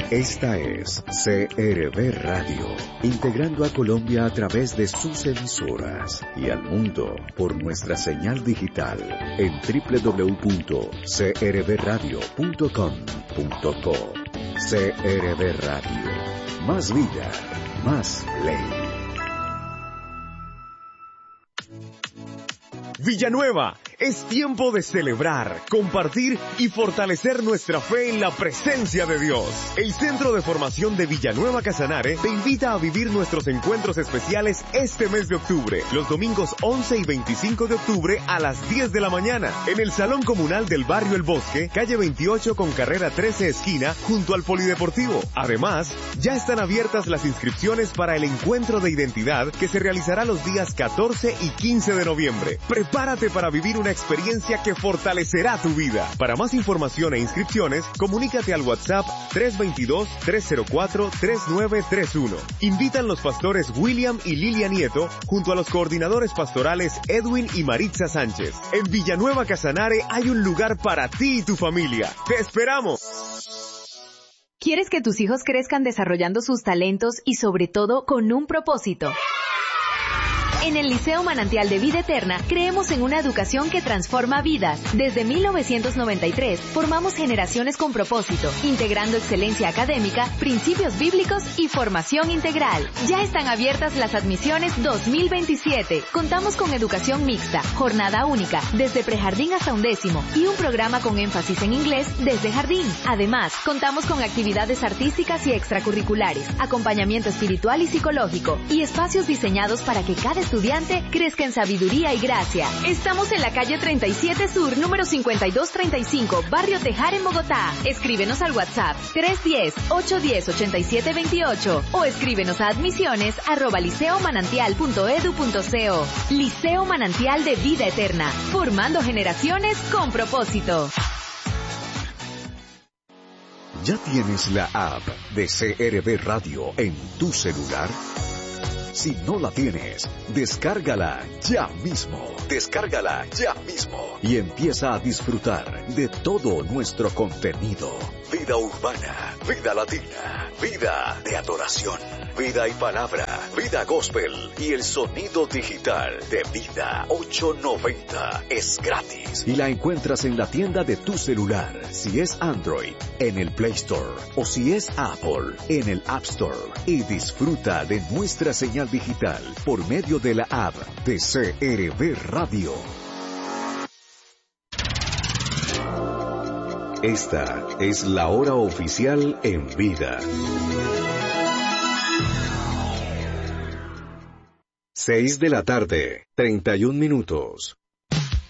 Esta es CRB Radio, integrando a Colombia a través de sus emisoras y al mundo por nuestra señal digital en www.crbradio.com.co. CRB Radio, más vida, más ley. Villanueva, es tiempo de celebrar, compartir y fortalecer nuestra fe en la presencia de Dios. El Centro de Formación de Villanueva Casanare te invita a vivir nuestros encuentros especiales este mes de octubre, los domingos 11 y 25 de octubre a las 10 de la mañana, en el Salón Comunal del Barrio El Bosque, calle 28 con carrera 13 esquina, junto al Polideportivo. Además, ya están abiertas las inscripciones para el Encuentro de Identidad que se realizará los días 14 y 15 de noviembre. Prepárate para vivir una experiencia que fortalecerá tu vida. Para más información e inscripciones, comunícate al WhatsApp 322-304-3931. Invitan los pastores William y Lilia Nieto junto a los coordinadores pastorales Edwin y Maritza Sánchez. En Villanueva Casanare hay un lugar para ti y tu familia. ¡Te esperamos! ¿Quieres que tus hijos crezcan desarrollando sus talentos y sobre todo con un propósito? En el Liceo Manantial de Vida Eterna creemos en una educación que transforma vidas. Desde 1993 formamos generaciones con propósito, integrando excelencia académica, principios bíblicos y formación integral. Ya están abiertas las admisiones 2027. Contamos con educación mixta, jornada única, desde prejardín hasta 11º y un programa con énfasis en inglés desde jardín. Además, contamos con actividades artísticas y extracurriculares, acompañamiento espiritual y psicológico y espacios diseñados para que cada estudiante crezca en sabiduría y gracia. Estamos en la calle 37 Sur, número 5235, Barrio Tejar en Bogotá. Escríbenos al WhatsApp 310-810-8728 o escríbenos a admisiones@liceomanantial.edu.co. Liceo Manantial de Vida Eterna, formando generaciones con propósito. ¿Ya tienes la app de CRB Radio en tu celular? Si no la tienes, descárgala ya mismo. Descárgala ya mismo. Y empieza a disfrutar de todo nuestro contenido. Vida urbana, vida latina, vida de adoración, vida y palabra, vida gospel y el sonido digital de Vida 890. Es gratis. Y la encuentras en la tienda de tu celular. Si es Android, en el Play Store. O si es Apple, en el App Store. Y disfruta de nuestra señal digital por medio de la app de CRB Radio. Esta es la hora oficial en vida. 6 de la tarde, 31 minutos.